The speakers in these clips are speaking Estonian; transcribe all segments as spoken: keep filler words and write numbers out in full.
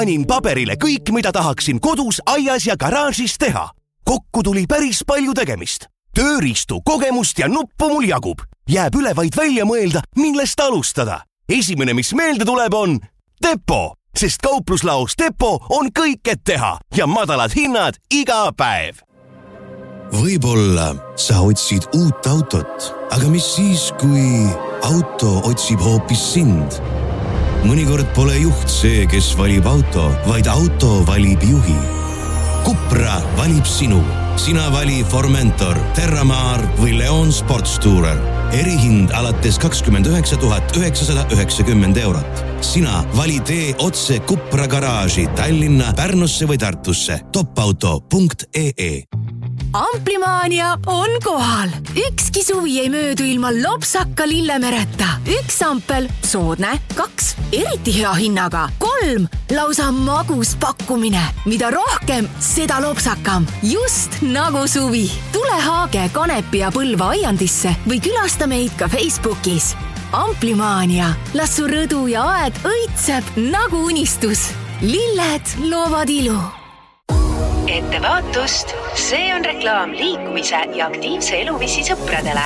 Panin paberile kõik, mida tahaksin kodus, aias ja garaažis teha. Kokku tuli päris palju tegemist. Tööriistu, kogemust ja nuppu mul jagub. Jääb üle vaid välja mõelda, millest alustada. Esimene, mis meelde tuleb, on Depo, sest kaupluslaos Depo on kõik, et teha ja madalad hinnad iga päev. Võib-olla sa otsid uut autot, aga mis siis, kui auto otsib hoopis sind? Mõnikord pole juht see, kes valib auto, vaid auto valib juhi. Cupra valib sinu. Sina vali Formentor, Terramar või Leon Sportstourer. Erihind alates kakskümmend üheksa tuhat üheksasada üheksakümmend eurot. Sina vali tee otse Cupra garaaži Tallinna, Pärnusse või Tartusse. topauto punkt ee. Amplimaania on kohal. Ükski suvi ei möödu ilma lopsaka lillemereta. Üks ampel, soodne, kaks, eriti hea hinnaga, kolm, lausa magus pakkumine. Mida rohkem, seda lopsakam. Just nagu suvi. Tule Haage, Kanepi ja Põlva aiandisse või külasta meid ka Facebookis. Amplimaania. Las su rõdu ja aed õitseb nagu unistus. Lilled loovad ilu. Ettevaatust, see on reklaam liikumise ja aktiivse eluviisi sõpradele.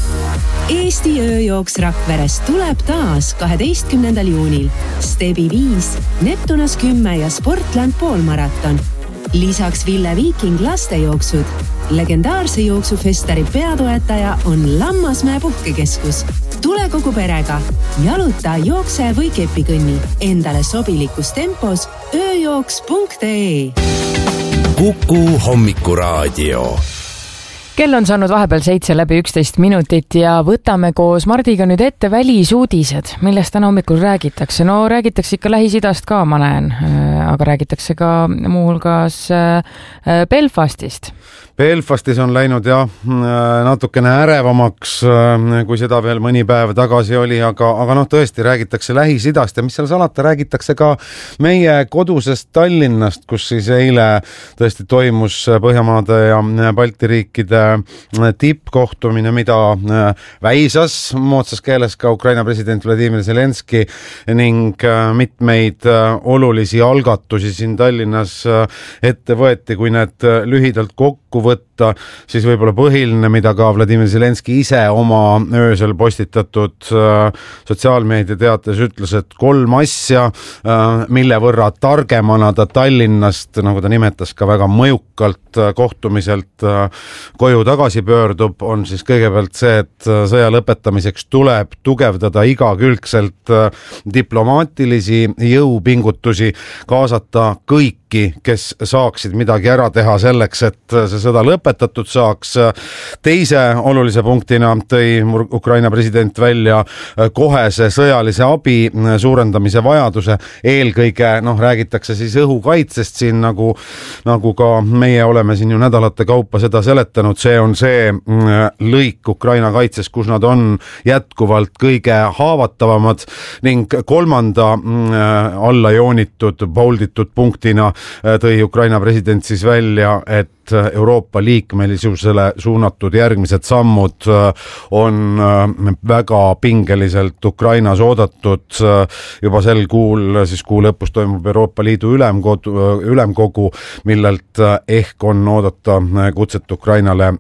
Eesti ööjooks Rakverest tuleb taas kaheteistkümnendal juunil. Stebi viis, Neptunas kümme ja Sportland poolmaraton. Lisaks Ville Viiking lastejooksud. Legendaarse jooksufestari peatoetaja on Lammasmäe puhkekeskus. Tule kogu perega. Jaluta, jookse või kepikõnni. Endale sobilikus tempos ööjooks punkt ee. Kuku hommikuraadio. Kell on saanud vahepeal seitse läbi üksteist minutit ja võtame koos Mardiga nüüd ette välisuudised, millest täna hommikul räägitakse. No räägitakse ikka Lähis-Idast ka, ma näen, aga räägitakse ka muuhulgas Belfastist. Belfastis on läinud jah natukene ärevamaks, kui seda veel mõni päev tagasi oli, aga, aga noh, tõesti räägitakse Lähis-Idast ja mis seal salata, räägitakse ka meie kodusest Tallinnast, kus siis eile tõesti toimus Põhjamaade ja Balti riikide tippkohtumine, mida väisas moodsas keeles ka Ukraina president Vladimir Zelenski ning mitmeid olulisi algatusi siin Tallinnas ette võeti, kui need lühidalt kokku võtta, siis võib-olla põhiline, mida ka Vladimir Zelenski ise oma öösel postitatud sotsiaalmeedia teates ütles, et kolm asja, mille võrra targemana ta Tallinnast, nagu ta nimetas ka väga mõjukalt kohtumiselt koju tagasi pöördub, on siis kõigepealt see, et sõja lõpetamiseks tuleb tugevdada igakülgselt diplomaatilisi jõupingutusi, kaasata kõiki, kes saaksid midagi ära teha selleks, et see sõda lõpetatud saaks. Teise olulise punktina tõi Ukraina president välja kohese sõjalise abi suurendamise vajaduse. Eelkõige noh, räägitakse siis õhukaitsest siin, nagu, nagu ka meie oleme siin ju nädalate kaupa seda seletanud. See on see lõik Ukraina kaitses, kus nad on jätkuvalt kõige haavatavamad ning kolmanda alla joonitud, bolditud punktina tõi Ukraina president siis välja, et Euroopa liikmelisusele suunatud järgmised sammud on väga pingeliselt Ukrainas oodatud. Juba sel kuul, siis kuu lõpus toimub Euroopa Liidu ülemkogu, ülemkogu, millelt ehk on oodata kutset Ukrainale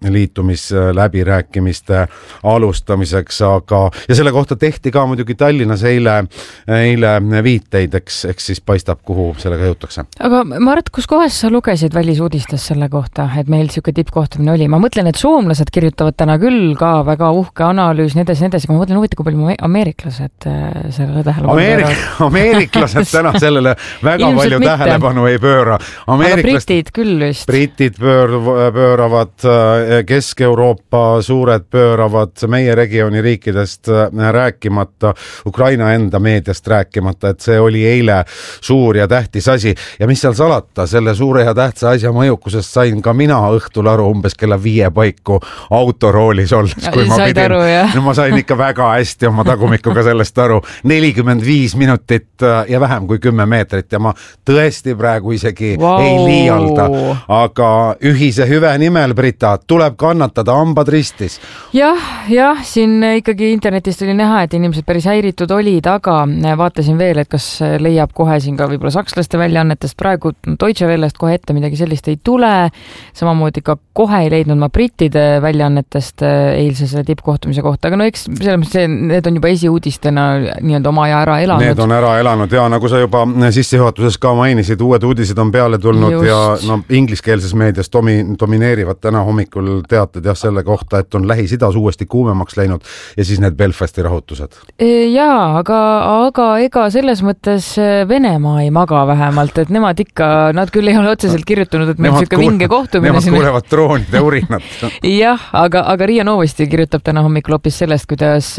liitumisläbirääkimiste alustamiseks, aga ja selle kohta tehti ka muidugi Tallinnas eile, eile viiteid, eks, eks siis paistab, kuhu sellega jõutakse. Aga Mart, kus kohas sa lugesid välisuudistes selle kohta, et meil siuke tippkohtumine oli? Ma mõtlen, et soomlased kirjutavad täna küll ka väga uhke analüüs, nii edasi, nii edasi, aga ma mõtlen huvitav, kui palju ameeriklased sellele tähelepanu Ameerik, ameeriklased täna sellele väga palju mitte. Tähelepanu ei pööra. Aga britid küll vist. Britid pöör, pööravad, Kesk-Euroopa suured pööravad, meie regiooni riikidest rääkimata, Ukraina enda meediast rääkimata, et see oli eile suur ja tähtis asi. Ja mis seal salata, selle suure ja tähtsa asja mõjukusest sain sain ka mina õhtul aru umbes kella viie paiku autoroolis olles, kui ma Said pidin. Aru, no ma sain ikka väga hästi oma tagumikuga sellest aru. nelikümmend viis minutit ja vähem kui kümme meetrit ja ma tõesti praegu isegi wow. ei liialda. Aga ühise hüve nimel, Brita, tuleb kannatada, hambad ristis. Jah, jah, siin ikkagi internetist oli näha, et inimesed päris häiritud olid, aga vaatasin veel, et kas leiab kohe siin ka võib-olla sakslaste väljaannetest. Praegu Deutsche Wellest kohe ette midagi sellist ei tule. Samamoodi ka kohe ei leidnud ma brittide väljaannetest eilse selle tippkohtumise kohta, aga no eks selles mõttes need on juba esiuudistena nii-öelda oma aja ära elanud. Need on ära elanud ja nagu sa juba sissejuhatuses ka mainisid, uued uudised on peale tulnud. Just. Ja no, ingliskeelses meedias domi, domineerivad täna hommikul teated jah selle kohta, et on Lähis-Idas uuesti kuumemaks läinud ja siis need Belfasti rahutused. Jaa, aga, aga ega selles mõttes Venemaa ei maga vähemalt, et nemad ikka, nad küll ei ole otseselt kirjutanud, et meil siuke vinge kohtumine. Nemad kuulevad droonide urinat. jah, aga, aga Riia Novosti kirjutab täna hommikul hoopis sellest, kuidas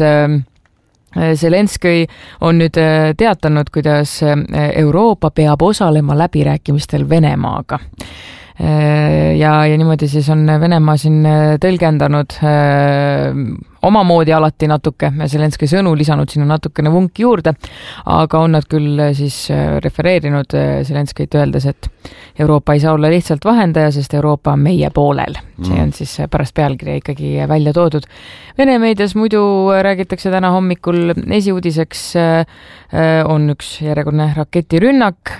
Zelenskõi on nüüd teatanud, kuidas Euroopa peab osalema läbirääkimistel Venemaaga. Ja, ja niimoodi siis on Venemaa siin tõlgendanud omamoodi alati natuke, Zelenskõi sõnu lisanud sinna natukene vunki juurde, aga on nad küll siis refereerinud Zelenskõit öeldes, et Euroopa ei saa olla lihtsalt vahendaja, sest Euroopa on meie poolel. See on siis pärast pealkirja ikkagi välja toodud. Vene meedias muidu räägitakse täna hommikul esiuudiseks on üks järjekordne raketirünnak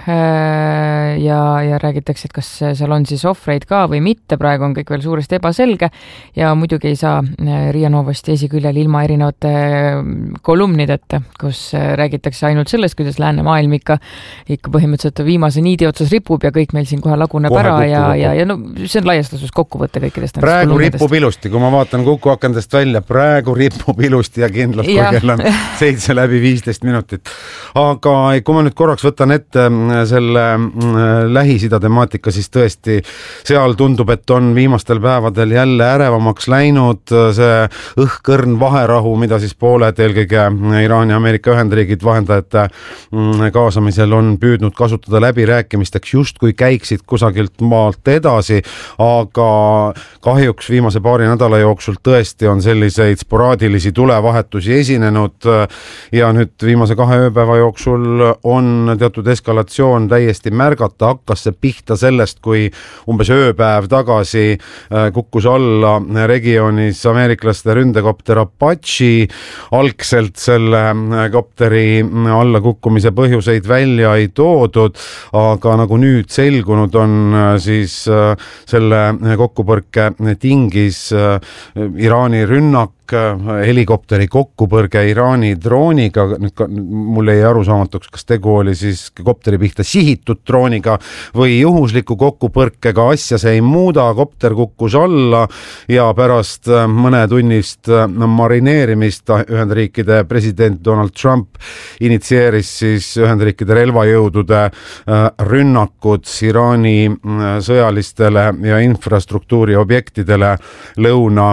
ja, ja räägitakse, et kas seal on siis ohvreid ka või mitte, praegu on kõik veel suuresti ebaselge ja muidugi ei saa Riia Novosti esiküljel ilma erinevate kolumnideta, kus räägitakse ainult sellest, kuidas läänemaailm ikka, ikka põhimõtteliselt viimase niidi otsas ripub ja kõik meil siin kohe laguneb kohe ära ja, ja, ja no see on laiastastus kokkuvõte kõikidest. Praegu ripub ilusti, kui ma vaatan Kuku akendest välja, praegu ripub ilusti ja kindlalt, kui kell on seitse läbi viisteist minutit. Aga kui ma nüüd korraks võtan ette selle Lähis-Ida temaatika, siis tõesti seal tundub, et on viimastel päevadel jälle ärevamaks läinud see õhkõrn vaherahu, mida siis pooled eelkõige Iraan ja Ameerika Ühendriigid vahendajate kaasamisel on püüdnud kasutada läbirääkimisteks, just kui käiksid kusagilt maalt edasi, aga kahjuks viimase paari nädala jooksul tõesti on selliseid sporaadilisi tulevahetusi esinenud ja nüüd viimase kahe ööpäeva jooksul on teatud eskalatsioon täiesti märgata, hakkas see pihta sellest, kui umbes ööpäev tagasi kukkus alla regioonis ameeriklaste ründekopter Apache. Algselt selle kopteri alla kukkumise põhjuseid välja ei toodud, aga nagu nüüd selgunud on, siis selle kokkupõrke tingis Iraani rünnak, helikopteri kokkupõrge Iraani drooniga. Nüüd ka, mul ei arusaamatuks, kas tegu oli siis kopteri pihta sihitud drooniga või juhusliku kokkupõrkega, asja see ei muuda, kopter kukkus alla ja pärast mõne tunnist marineerimist Ühendriikide president Donald Trump initsieeris siis Ühendriikide relvajõudude rünnakud Iraani sõjalistele ja infrastruktuuri objektidele lõuna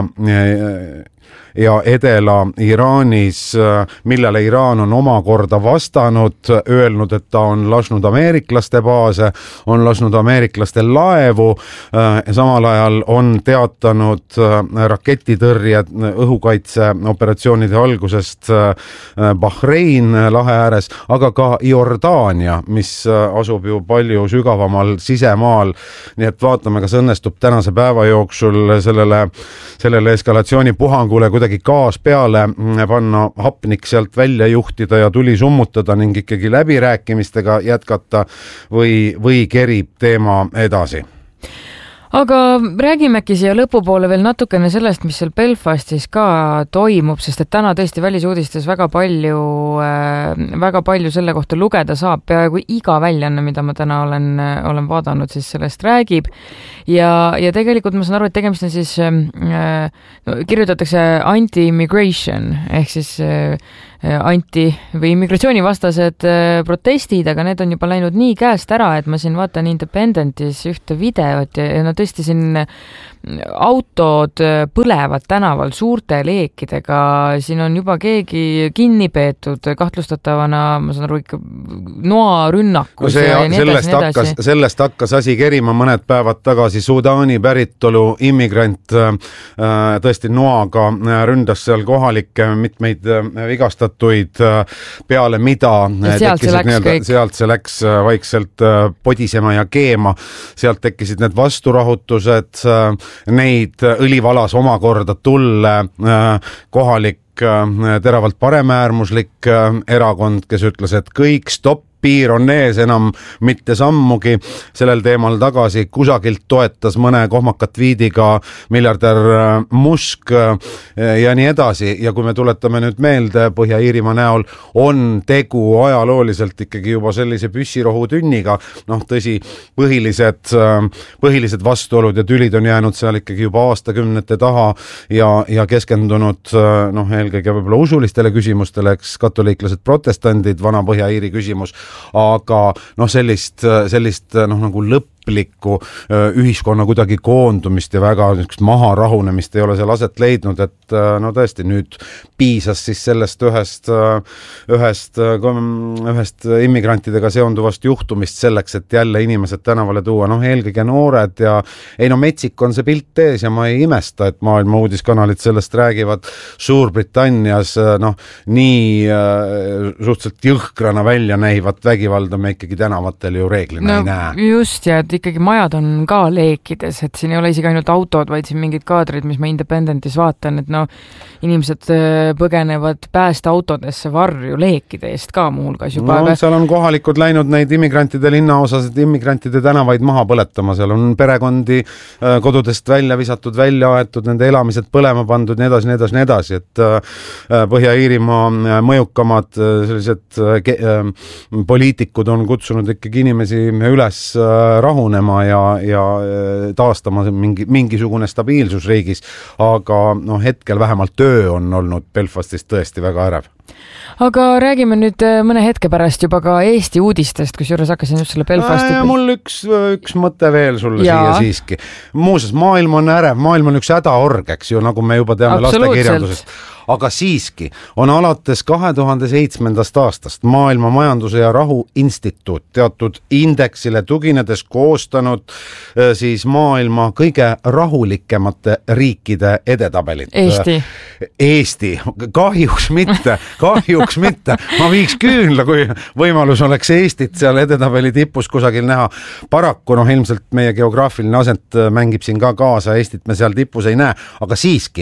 ja edela Iraanis, millele Iraan on omakorda vastanud, öelnud, et ta on lasknud ameeriklaste baase, on lasknud ameeriklaste laevu ja samal ajal on teatanud raketitõrje õhukaitse operatsioonide algusest Bahrein lahe ääres, aga ka Jordaania, mis asub ju palju sügavamal sisemaal. Nii et vaatame, kas õnnestub tänase päeva jooksul sellele, sellele eskalatsiooni puhangule kuidagi gaas peale panna, hapnik sealt välja juhtida ja tuli summutada ning ikkagi läbirääkimistega jätkata või, või kerib teema edasi. Aga räägime äkki siia lõpupoole veel natukene sellest, mis seal Belfastis ka toimub, sest et täna tõesti välisuudistes väga palju, väga palju selle kohta lugeda saab. Peaaegu iga väljanne, mida ma täna olen, olen vaadanud, siis sellest räägib. Ja, ja tegelikult ma saan aru, et tegemist on siis, no, kirjutatakse anti-immigration ehk siis anti- või immigratsioonivastased protestid, aga need on juba läinud nii käest ära, et ma siin vaatan Independentis ühte videot ja no tõesti siin autod põlevad tänaval suurte leekidega, siin on juba keegi kinni peetud kahtlustatavana, ma saan aru ikka noarünnakus. No see, ja nii sellest, edasi, hakkas, sellest hakkas asi kerima mõned päevad tagasi. Sudaani päritolu immigrant tõesti noaga ründas seal kohalikke mitmeid vigastatuid, peale mida sealt see, läks sealt see läks vaikselt podisema ja keema. Sealt tekkisid need vasturahutused, neid õlivalas omakorda tulle kohalik teravalt paremäärmuslik erakond, kes ütles, et kõik stopp, piir on ees, enam mitte sammugi. Sellel teemal tagasi kusagilt toetas mõne kohmakat viidiga miljardär Musk ja nii edasi. Ja kui me tuletame nüüd meelde, Põhja-Iirimaa näol on tegu ajalooliselt ikkagi juba sellise püssirohutünniga. Noh, tõsi, põhilised, põhilised vastuolud ja tülid on jäänud seal ikkagi juba aastakümnete taha ja, ja keskendunud noh, eelkõige võib-olla usulistele küsimustele, eks katoliiklased, protestandid, vana Põhja-Iiri küsimus. Aga noh, sellist, sellist noh, nagu lõplikku ühiskonna kuidagi koondumist ja väga maha rahunemist ei ole seal aset leidnud, et no tõesti nüüd piisas siis sellest ühest, ühest, ühest immigrantidega seonduvast juhtumist selleks, et jälle inimesed tänavale tuua, noh eelkõige noored ja ei no metsik on see pilt ees ja ma ei imesta, et maailma uudiskanalid sellest räägivad. Suurbritannias noh, nii suhteliselt jõhkrana välja näivad vägivalda me ikkagi tänavatel ju reeglina no, ei näe. Just, ja et ikkagi majad on ka leekides, et siin ei ole isegi ainult autod, vaid siin mingid kaadrid, mis ma Independentis vaatan, et no inimesed põgenevad päästeautodesse varju leekide eest ka muuhulgas juba. No, aga... seal on kohalikud läinud neid immigrantide linnaosas, immigrantide tänavaid maha põletama, seal on perekondi kodudest välja visatud, välja aetud, nende elamised põlema pandud, nii edasi, nii edasi, nii edasi, et Põhja-Iirimaa mõjukamad sellised poliitikud on kutsunud ikkagi inimesi üles rahunema ja, ja taastama mingi, mingisugune stabiilsus riigis, aga no, hetkel vähemalt töö on olnud Belfastist tõesti väga ärev. Aga räägime nüüd mõne hetke pärast juba ka Eesti uudistest, kus juures hakkasin just selle Belfasti. Ja mul üks, üks mõte veel sulle ja. Siia siiski. Muuses, maailm on ärev, maailm on üks hädaorg, eks ju, nagu me juba teame lastekirjandusest. Aga siiski on alates kahe tuhande seitsmendast aastast Maailma Majanduse ja Rahu Instituut teatud indeksile tuginedes koostanud siis maailma kõige rahulikemate riikide edetabelit. Eesti. Eesti. Kahjuks mitte, kahjuks mitte. Ma viiks küünla, kui võimalus oleks Eestit seal edetabeli tipus kusagil näha. Paraku noh, ilmselt meie geograafiline asent mängib siin ka kaasa, Eestit me seal tipus ei näe, aga siiski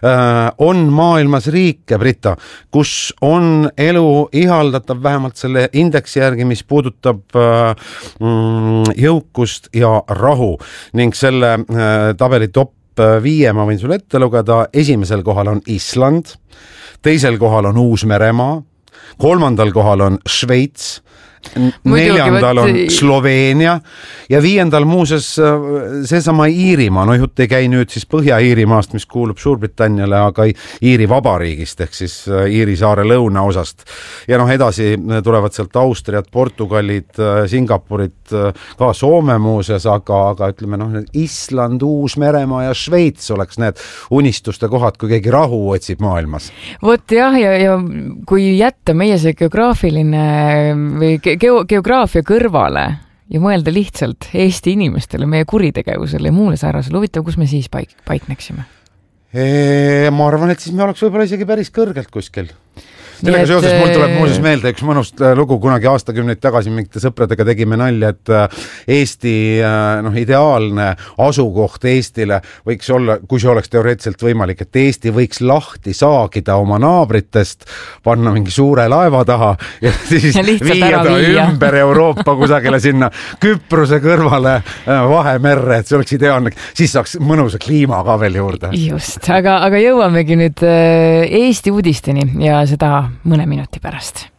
on maailma riike, Brita, kus on elu ihaldatav vähemalt selle indeksi järgi, mis puudutab mm, jõukust ja rahu ning selle äh, tabeli top viie ma võin sulle ette lugeda. Esimesel kohal on Island, teisel kohal on Uus-Meremaa, kolmandal kohal on Šveits, neljandal on Sloveenia ja viiendal muuses seesama Iirimaa, no jutt ei käi nüüd siis Põhja-Iirimaast, mis kuulub Suurbritanniale, aga Iiri vabariigist ehk siis Iiri saare lõunaosast. Ja noh, edasi tulevad sealt Austriad, Portugalid, Singapurid, ka Soome muuses, aga, aga ütleme noh, Island, Uus-Meremaa ja Šveits oleks need unistuste kohad, kui keegi rahu otsib maailmas. Vot jah, ja, ja kui jätta meie see geograafiline või Geo- geograafia kõrvale ja mõelda lihtsalt Eesti inimestele, meie kuritegevusele ja muule säärasele, huvitav, kus me siis paik- paikneksime? Eee, ma arvan, et siis me oleks võib-olla isegi päris kõrgelt kuskil. Sellega seoses mul tuleb muuses meelde üks mõnust lugu, kunagi aastakümneid tagasi mingite sõpradega tegime nalja, et Eesti noh, ideaalne asukoht Eestile võiks olla, kui see oleks teoreetiliselt võimalik, et Eesti võiks lahti saagida oma naabritest, panna mingi suure laeva taha ja siis ja viia ta ümber Euroopa kusagile sinna Küprose kõrvale Vahemerre, et see oleks ideaalne, siis saaks mõnusa kliima ka veel juurde. Just, aga, aga jõuamegi nüüd Eesti uudisteni ja seda mõne minuti pärast.